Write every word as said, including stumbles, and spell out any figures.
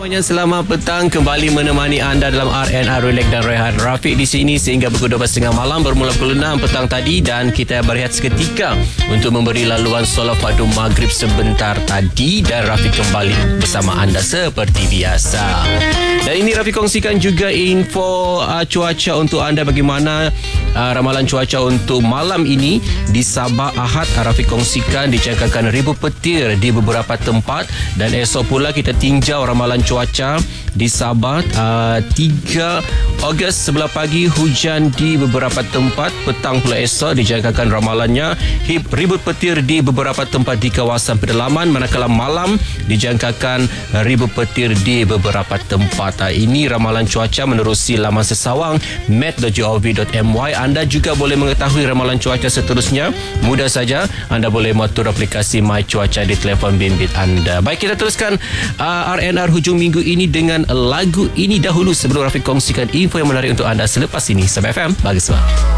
Semuanya selamat petang, kembali menemani anda dalam R N R Relax dan Rehan Rafiq di sini sehingga pukul dua belas tiga puluh malam bermula pukul enam petang tadi, dan kita berehat seketika untuk memberi laluan solat fardu maghrib sebentar tadi, dan Rafiq kembali bersama anda seperti biasa. Dan ini Rafiq kongsikan juga info uh, cuaca untuk anda, bagaimana uh, ramalan cuaca untuk malam ini di Sabah Ahad. Rafiq kongsikan dijangkakan ribu petir di beberapa tempat, dan esok pula kita tinjau ramalan cuaca di Sabah uh, tiga Ogos sebelah pagi hujan di beberapa tempat, petang pula esok dijangkakan ramalannya ribut petir di beberapa tempat di kawasan pedalaman, manakala malam dijangkakan ribut petir di beberapa tempat. Uh, ini ramalan cuaca menerusi laman sesawang met dot gov dot my. Anda juga boleh mengetahui ramalan cuaca seterusnya, mudah saja anda boleh mengatur aplikasi My Cuaca di telefon bimbit anda. Baik, kita teruskan uh, R N R hujung minggu ini dengan lagu ini dahulu sebelum Rafiq kongsikan info yang menarik untuk anda selepas ini. Sabah F M, bagi semua.